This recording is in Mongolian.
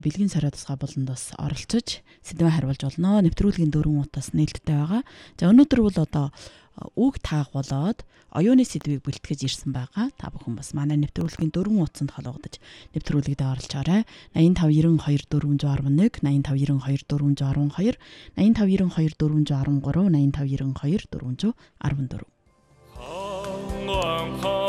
бэлгийн сарай тусгай болондоос оролцож сэдвээ хариулж болно. Нэвтрүүлгийн 4 утаас нээлттэй байгаа. За өнөөдөр бол одоо үг таах болоод оюуны сэдвийг бэлтгэж ирсэн байгаа. Та бүхэн бас манай нэвтрүүлгийн 4 утсанд холбогдож нэвтрүүлэгт оролцоорой. 8592 411 8592 412 8592 413 8592 414